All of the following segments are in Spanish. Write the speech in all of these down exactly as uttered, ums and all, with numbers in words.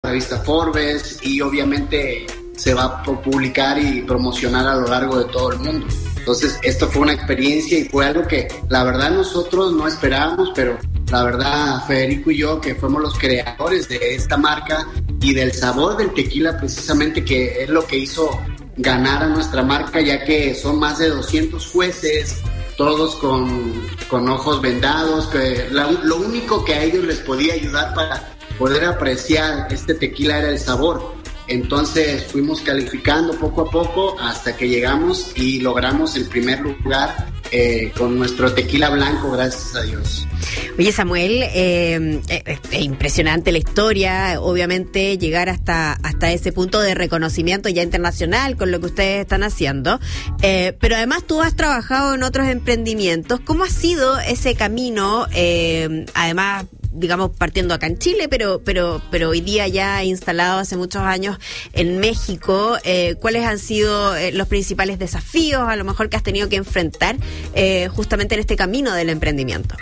revista Forbes y obviamente se va a publicar y promocionar a lo largo de todo el mundo. Entonces, esto fue una experiencia y fue algo que la verdad nosotros no esperábamos, pero la verdad Federico y yo, que fuimos los creadores de esta marca y del sabor del tequila precisamente, que es lo que hizo ganar a nuestra marca, ya que son más de doscientos jueces, todos con, con ojos vendados, que la, lo único que a ellos les podía ayudar para poder apreciar este tequila era el sabor. Entonces fuimos calificando poco a poco hasta que llegamos y logramos el primer lugar eh, con nuestro tequila blanco, gracias a Dios. Oye, Samuel, eh, es, es impresionante la historia, obviamente llegar hasta hasta ese punto de reconocimiento ya internacional con lo que ustedes están haciendo, eh, pero además tú has trabajado en otros emprendimientos. ¿Cómo ha sido ese camino? Eh, además, digamos, partiendo acá en Chile, pero pero pero hoy día ya instalado hace muchos años en México. Eh, ¿Cuáles han sido eh, los principales desafíos, a lo mejor, que has tenido que enfrentar eh, justamente en este camino del emprendimiento?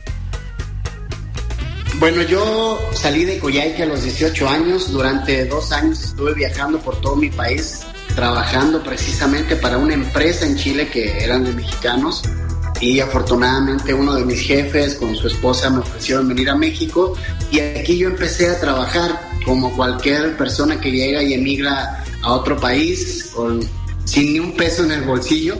Bueno, yo salí de Coyhaique a los dieciocho años. Durante dos años estuve viajando por todo mi país, trabajando precisamente para una empresa en Chile que eran de mexicanos. Y afortunadamente uno de mis jefes con su esposa me ofrecieron venir a México y aquí yo empecé a trabajar como cualquier persona que llega y emigra a otro país con, sin ni un peso en el bolsillo.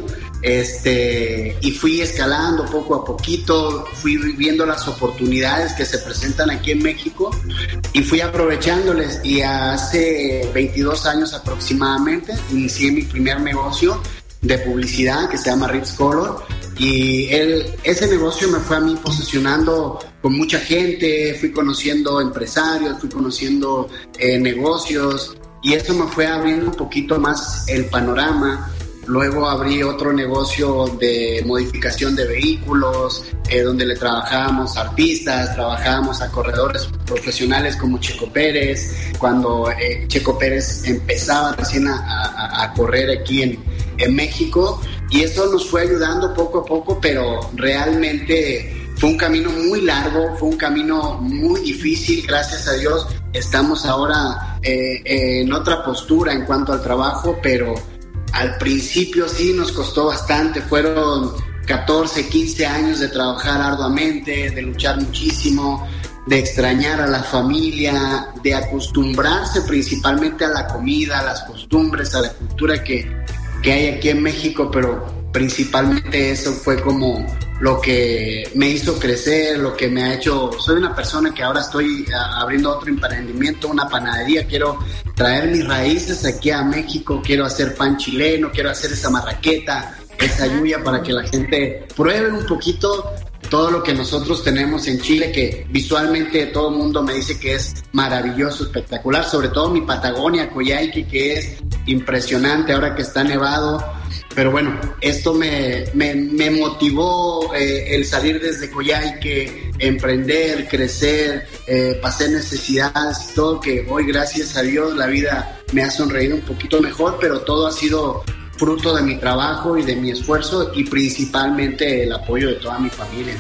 Este, y fui escalando poco a poquito, fui viendo las oportunidades que se presentan aquí en México y fui aprovechándoles. Y hace veintidós años aproximadamente inicié mi primer negocio de publicidad que se llama Rips Color. Y él, ese negocio me fue a mí posicionando con mucha gente, fui conociendo empresarios, fui conociendo eh, negocios y eso me fue abriendo un poquito más el panorama. Luego abrí otro negocio de modificación de vehículos, eh, donde le trabajábamos a artistas, trabajábamos a corredores profesionales como Checo Pérez, cuando eh, Checo Pérez empezaba recién a, a, a correr aquí en, en México. Y eso nos fue ayudando poco a poco, pero realmente fue un camino muy largo, fue un camino muy difícil. Gracias a Dios estamos ahora eh, eh, en otra postura en cuanto al trabajo, pero al principio sí nos costó bastante. Fueron catorce, quince años de trabajar arduamente, de luchar muchísimo, de extrañar a la familia, de acostumbrarse principalmente a la comida, a las costumbres, a la cultura que, que hay aquí en México, pero principalmente eso fue como lo que me hizo crecer, lo que me ha hecho. Soy una persona que ahora estoy abriendo otro emprendimiento, una panadería. Quiero traer mis raíces aquí a México, quiero hacer pan chileno, quiero hacer esa marraqueta, esa lluvia, para que la gente pruebe un poquito todo lo que nosotros tenemos en Chile, que visualmente todo el mundo me dice que es maravilloso, espectacular, sobre todo mi Patagonia, Coyhaique, que es impresionante ahora que está nevado. Pero bueno, esto me, me, me motivó eh, el salir desde Coyhaique, emprender, crecer, eh, pasar necesidades y todo, que hoy, gracias a Dios, la vida me ha sonreído un poquito mejor, pero todo ha sido fruto de mi trabajo y de mi esfuerzo y principalmente el apoyo de toda mi familia.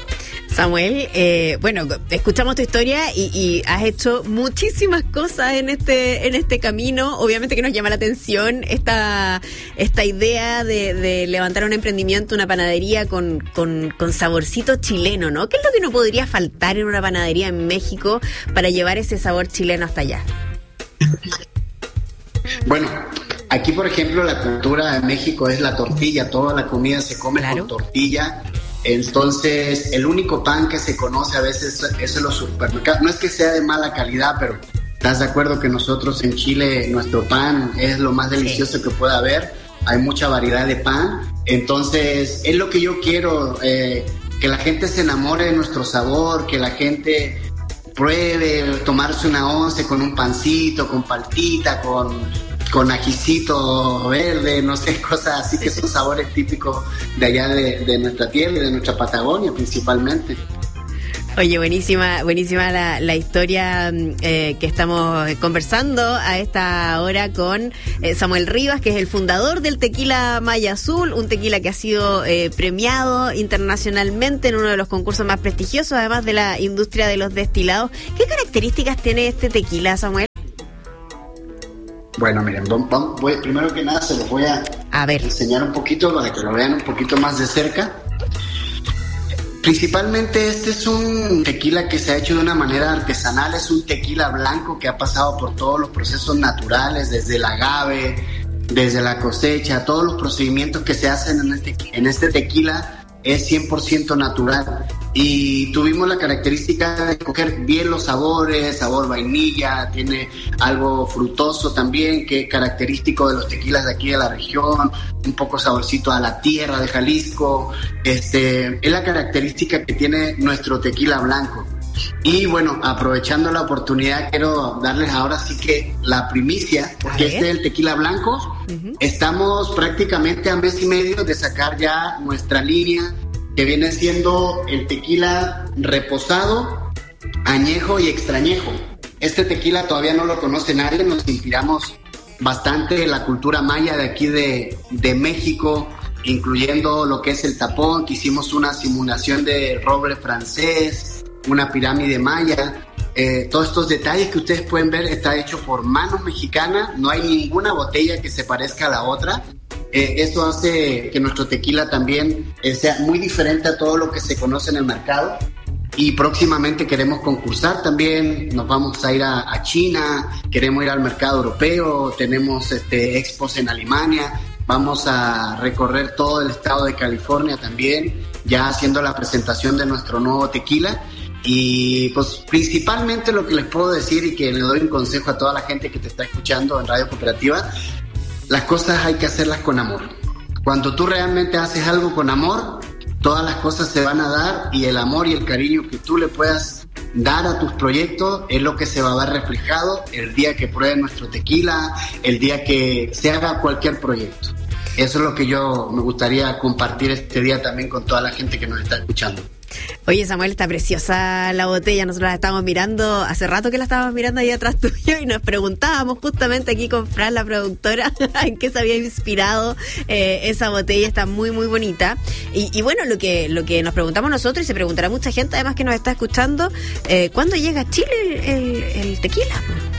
Samuel, eh, bueno, escuchamos tu historia y, y has hecho muchísimas cosas en este en este camino. Obviamente que nos llama la atención esta esta idea de, de levantar un emprendimiento, una panadería con, con, con saborcito chileno, ¿no? ¿Qué es lo que no podría faltar en una panadería en México para llevar ese sabor chileno hasta allá? Bueno, aquí, por ejemplo, la cultura de México es la tortilla. Toda la comida se come claro. con tortilla. Entonces, el único pan que se conoce a veces es en los supermercados. No es que sea de mala calidad, pero ¿estás de acuerdo que nosotros en Chile, nuestro pan es lo más delicioso sí. que pueda haber? Hay mucha variedad de pan. Entonces, es lo que yo quiero, eh, que la gente se enamore de nuestro sabor, que la gente pruebe tomarse una once con un pancito, con paltita, con... con ajicito verde, no sé, cosas así que son sabores típicos de allá de, de nuestra tierra y de nuestra Patagonia principalmente. Oye, buenísima, buenísima la, la historia eh, que estamos conversando a esta hora con eh, Samuel Rivas, que es el fundador del Tequila Maya Azul, un tequila que ha sido eh, premiado internacionalmente en uno de los concursos más prestigiosos, además de la industria de los destilados. ¿Qué características tiene este tequila, Samuel? Bueno, miren, vamos, voy, primero que nada se los voy a, a ver. enseñar un poquito para que lo vean un poquito más de cerca. Principalmente este es un tequila que se ha hecho de una manera artesanal, es un tequila blanco que ha pasado por todos los procesos naturales, desde el agave, desde la cosecha, todos los procedimientos que se hacen en este, en este tequila es cien por ciento natural. Y tuvimos la característica de escoger bien los sabores, sabor vainilla, tiene algo frutoso también, que es característico de los tequilas de aquí de la región, un poco saborcito a la tierra de Jalisco, este, es la característica que tiene nuestro tequila blanco. Y bueno, aprovechando la oportunidad, quiero darles ahora sí que la primicia, porque este es el tequila blanco. Uh-huh. Estamos prácticamente a mes y medio de sacar ya nuestra línea, que viene siendo el tequila reposado, añejo y extrañejo. Este tequila todavía no lo conoce nadie, nos inspiramos bastante en la cultura maya de aquí de, de México, incluyendo lo que es el tapón, que hicimos una simulación de roble francés, una pirámide maya. Eh, todos estos detalles que ustedes pueden ver está hecho por manos mexicanas, no hay ninguna botella que se parezca a la otra. Eh, esto hace que nuestro tequila también eh, sea muy diferente a todo lo que se conoce en el mercado, y próximamente queremos concursar también, nos vamos a ir a, a China, queremos ir al mercado europeo, tenemos este, expos en Alemania, vamos a recorrer todo el estado de California también, ya haciendo la presentación de nuestro nuevo tequila. Y pues principalmente lo que les puedo decir, y que le doy un consejo a toda la gente que te está escuchando en Radio Cooperativa, las cosas hay que hacerlas con amor. Cuando tú realmente haces algo con amor, todas las cosas se van a dar, y el amor y el cariño que tú le puedas dar a tus proyectos es lo que se va a ver reflejado el día que prueben nuestro tequila, el día que se haga cualquier proyecto. Eso es lo que yo me gustaría compartir este día también con toda la gente que nos está escuchando. Oye, Samuel, está preciosa la botella. Nosotros la estábamos mirando, hace rato que la estábamos mirando ahí atrás tuyo, y nos preguntábamos justamente aquí con Fran, la productora, en qué se había inspirado eh, esa botella. Está muy, muy bonita. Y, y bueno, lo que lo que nos preguntamos nosotros, y se preguntará mucha gente además que nos está escuchando, eh, ¿cuándo llega a Chile el, el, el tequila?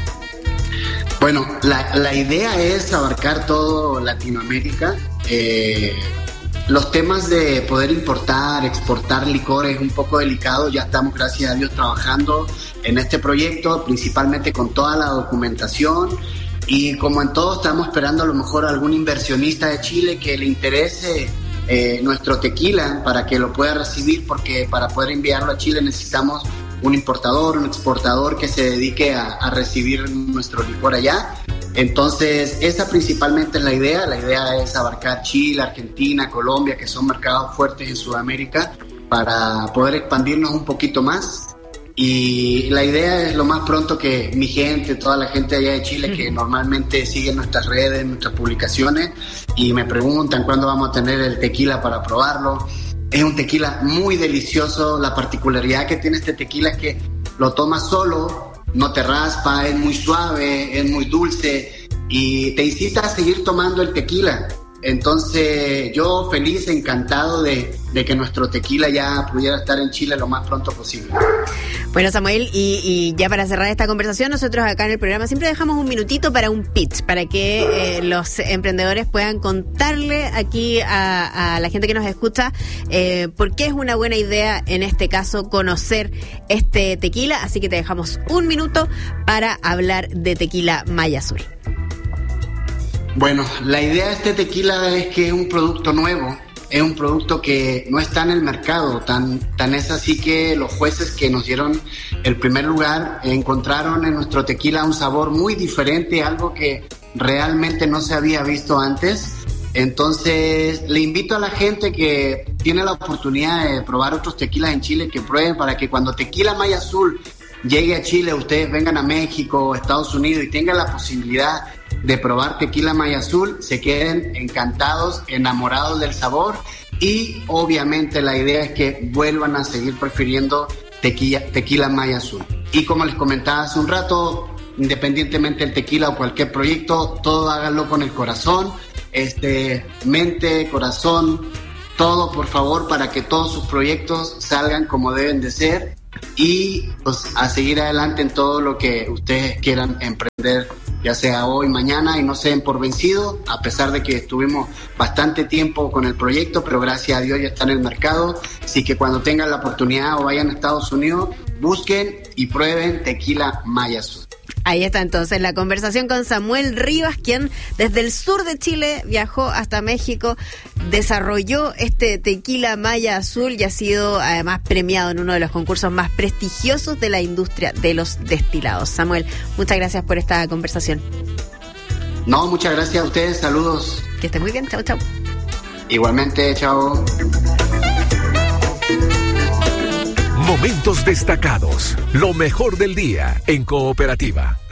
Bueno, la, la idea es abarcar todo Latinoamérica. Eh, los temas de poder importar, exportar licor es un poco delicado. Ya estamos, gracias a Dios, trabajando en este proyecto, principalmente con toda la documentación. Y como en todo, estamos esperando a lo mejor a algún inversionista de Chile que le interese eh, nuestro tequila para que lo pueda recibir, porque para poder enviarlo a Chile necesitamos un importador, un exportador que se dedique a, a recibir nuestro licor allá. Entonces, esa principalmente es la idea. La idea es abarcar Chile, Argentina, Colombia, que son mercados fuertes en Sudamérica, para poder expandirnos un poquito más. Y la idea es lo más pronto que mi gente, toda la gente allá de Chile, que normalmente sigue nuestras redes, nuestras publicaciones, y me preguntan cuándo vamos a tener el tequila para probarlo. Es un tequila muy delicioso. La particularidad que tiene este tequila es que lo tomas solo, no te raspa, es muy suave, es muy dulce y te incita a seguir tomando el tequila. Entonces yo feliz, encantado de, de que nuestro tequila ya pudiera estar en Chile lo más pronto posible. Bueno, Samuel, y, y ya para cerrar esta conversación, nosotros acá en el programa siempre dejamos un minutito para un pitch, para que eh, los emprendedores puedan contarle aquí a, a la gente que nos escucha eh, por qué es una buena idea, en este caso, conocer este tequila. Así que te dejamos un minuto para hablar de Tequila Maya Azul. Bueno, la idea de este tequila es que es un producto nuevo, es un producto que no está en el mercado, tan, tan es así que los jueces que nos dieron el primer lugar encontraron en nuestro tequila un sabor muy diferente, algo que realmente no se había visto antes. Entonces le invito a la gente que tiene la oportunidad de probar otros tequilas en Chile, que prueben, para que cuando Tequila Maya Azul llegue a Chile, ustedes vengan a México, Estados Unidos, y tengan la posibilidad de probar Tequila Maya Azul, se queden encantados, enamorados del sabor, y obviamente la idea es que vuelvan a seguir prefiriendo tequila, tequila Maya Azul. Y como les comentaba hace un rato, independientemente del tequila o cualquier proyecto, todo háganlo con el corazón, este, mente, corazón, todo, por favor, para que todos sus proyectos salgan como deben de ser, y pues a seguir adelante en todo lo que ustedes quieran emprender ya sea hoy, mañana, y no se den por vencido, a pesar de que estuvimos bastante tiempo con el proyecto, pero gracias a Dios ya está en el mercado. Así que cuando tengan la oportunidad o vayan a Estados Unidos, busquen y prueben Tequila Maya Azul. Ahí está entonces la conversación con Samuel Rivas, quien desde el sur de Chile viajó hasta México, desarrolló este Tequila Maya Azul y ha sido además premiado en uno de los concursos más prestigiosos de la industria de los destilados. Samuel, muchas gracias por esta conversación. No, muchas gracias a ustedes, saludos. Que esté muy bien, chao, chao. Igualmente, chao. Momentos destacados, lo mejor del día en Cooperativa.